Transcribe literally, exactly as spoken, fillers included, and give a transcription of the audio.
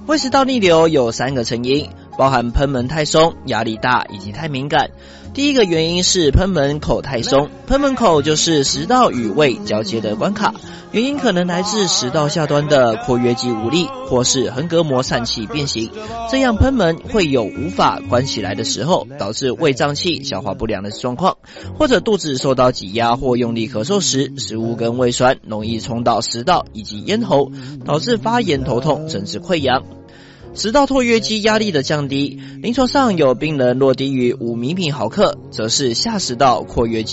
胃食道逆流有三个成因，包含贲门太松、压力大以及太敏感。第一个原因是贲门口太松，贲门口就是食道与胃交接的关卡，原因可能来自食道下端的括约肌无力，或是横膈膜疝气变形，这样贲门会有无法关起来的时候，导致胃胀气、消化不良的状况，或者肚子受到挤压或用力咳嗽时，食物跟胃酸容易冲到食道以及咽喉，导致发炎、头痛甚至溃疡。食道括约肌压力的降低，临床上有病人若低于五毫米毫克，则是下食道括约肌